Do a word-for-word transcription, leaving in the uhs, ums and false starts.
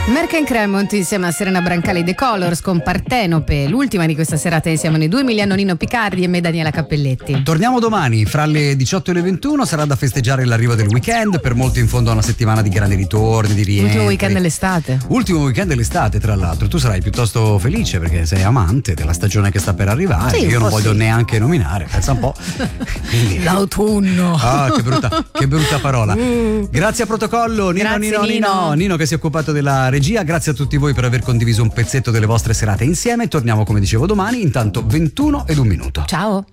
Merck and Cremont insieme a Serena Brancali The Colors con Partenope, l'ultima di questa serata insieme ai due Emiliano Nino Picardi e me Daniela Cappelletti. Torniamo domani fra le diciotto e le ventuno, sarà da festeggiare l'arrivo del weekend, per molti in fondo a una settimana di grandi ritorni, di rientri. Ultimo weekend dell'estate. Ultimo weekend dell'estate, tra l'altro. Tu sarai piuttosto felice perché sei amante della stagione che sta per arrivare. Sì, io non voglio sì. neanche nominare, pensa un po'. Quindi... L'autunno. Ah, che brutta, che brutta parola. Mm. Grazie a Protocollo, Nino, Grazie, Nino, Nino, Nino. Nino che si è occupato della regia. Grazie a tutti voi per aver condiviso un pezzetto delle vostre serate insieme. Torniamo come dicevo domani, intanto ventuno ed un minuto. Ciao.